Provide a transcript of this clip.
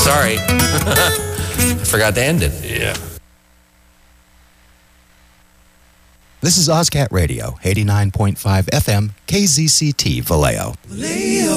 Sorry. I forgot to end it. Yeah. This is OzCat Radio, 89.5 FM, KZCT, Vallejo.